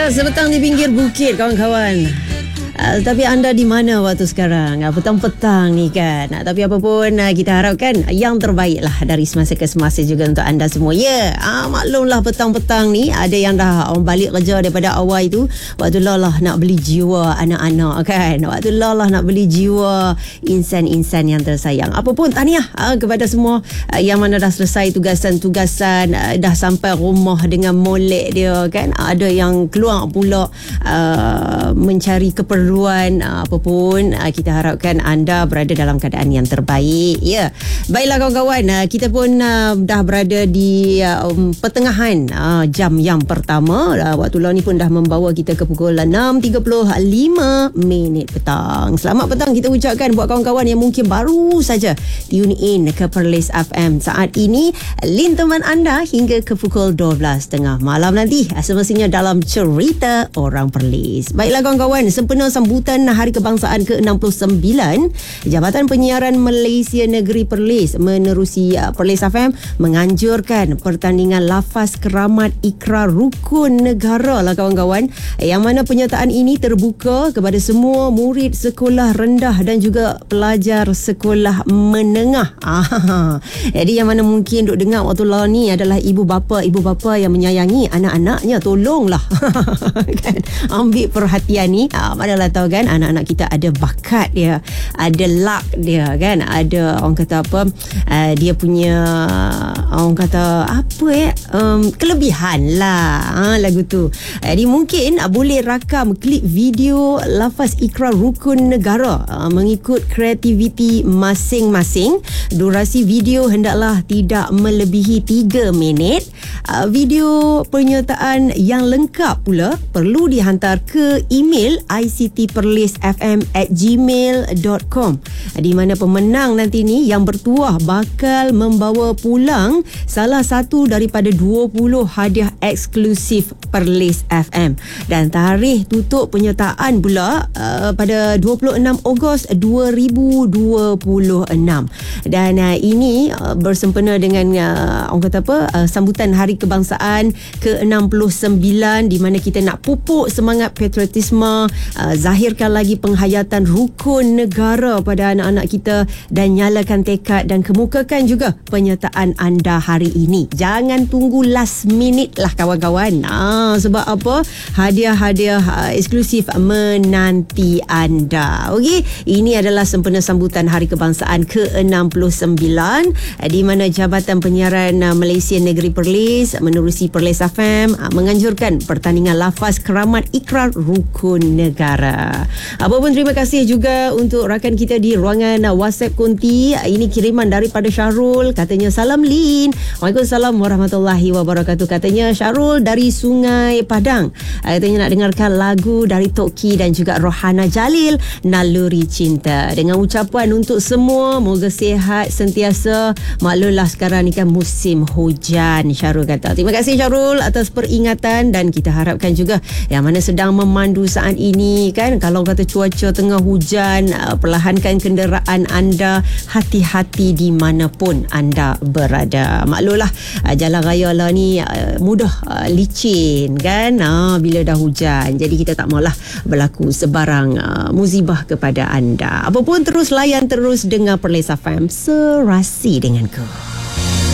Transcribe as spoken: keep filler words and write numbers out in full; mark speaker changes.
Speaker 1: Ya, sebetang di pinggir bukit kawan-kawan. Uh, tapi anda di mana waktu sekarang? Uh, petang-petang ni kan. Uh, tapi apapun uh, kita harapkan yang terbaik lah dari semasa ke semasa juga untuk anda semua. Ya, yeah, uh, maklumlah petang-petang ni ada yang dah um, balik kerja daripada awal itu. Waktu lah lah nak beli jiwa anak-anak kan. Waktu lah lah nak beli jiwa insan-insan yang tersayang. Apapun tahniah uh, kepada semua uh, yang mana dah selesai tugasan-tugasan, uh, dah sampai rumah dengan molek dia kan. Uh, ada yang keluar pula uh, mencari keperluan. Ruan apapun, kita harapkan anda berada dalam keadaan yang terbaik. Ya, baiklah kawan-kawan, kita pun dah berada di um, pertengahan uh, jam yang pertama. Uh, waktu lalu ni pun dah membawa kita ke pukul enam tiga puluh lima minit petang. Selamat petang kita ucapkan buat kawan-kawan yang mungkin baru saja tune in ke Perlis F M saat ini. Lin teman anda hingga ke pukul dua belas tiga puluh malam nanti, semestinya dalam cerita orang Perlis. Baiklah kawan-kawan, sempena sambutan Hari Kebangsaan ke enam puluh sembilan, Jabatan Penyiaran Malaysia Negeri Perlis menerusi Perlis F M menganjurkan pertandingan lafaz keramat ikrar rukun negara lah kawan-kawan, yang mana penyertaan ini terbuka kepada semua murid sekolah rendah dan juga pelajar sekolah menengah. Ah, jadi yang mana mungkin duk dengar waktu lalu ni adalah ibu bapa ibu bapa yang menyayangi anak-anaknya, tolonglah kan, ambil perhatian ni. Ah, manalah tahu kan, anak-anak kita ada bakat dia, ada luck dia kan, ada orang kata apa, uh, dia punya orang kata apa ya, um, kelebihan lah ha, lagu tu. Jadi uh, mungkin uh, boleh rakam klip video lafaz ikrar rukun negara uh, mengikut kreativiti masing-masing. Durasi video hendaklah tidak melebihi tiga minit. Uh, video penyertaan yang lengkap pula perlu dihantar ke email i c t perlis f m at gmail dot com, di mana pemenang nanti ni yang bertuah bakal membawa pulang salah satu daripada dua puluh hadiah eksklusif Perlis F M. Dan tarikh tutup penyertaan pula uh, pada dua puluh enam Ogos dua ribu dua puluh enam. Dan uh, ini uh, bersempena dengan uh, orang kata apa, uh, sambutan Hari Kebangsaan ke enam puluh sembilan, di mana kita nak pupuk semangat patriotisme, uh, zahirkan lagi penghayatan rukun negara pada anak-anak kita dan nyalakan tekad dan kemukakan juga penyertaan anda hari ini. Jangan tunggu last minute lah kawan-kawan. Ah, sebab apa? Hadiah-hadiah uh, eksklusif menanti anda. Okey, ini adalah sempena sambutan Hari Kebangsaan ke enam puluh sembilan, uh, di mana Jabatan Penyiaran uh, Malaysia Negeri Perlis menerusi Perlis F M uh, menganjurkan pertandingan lafaz keramat ikrar rukun negara. Apapun, terima kasih juga untuk rakan kita di ruangan WhatsApp Konti. Ini kiriman daripada Syarul, katanya salam Lin. Waalaikumsalam warahmatullahi wabarakatuh. Katanya Syarul dari Sungai Padang, katanya nak dengarkan lagu dari Toki dan juga Rohana Jalil, Naluri Cinta. Dengan ucapan untuk semua, moga sihat sentiasa. Maklumlah sekarang ni kan musim hujan, Syarul kata. Terima kasih Syarul atas peringatan, dan kita harapkan juga yang mana sedang memandu saat ini kan, kalau kata cuaca tengah hujan, perlahankan kenderaan anda, hati-hati di manapun anda berada. Maklumlah jalan raya lah ni mudah licin kan bila dah hujan, jadi kita tak maulah berlaku sebarang musibah kepada anda. Apapun, terus layan terus dengar Perlis F M, serasi denganku.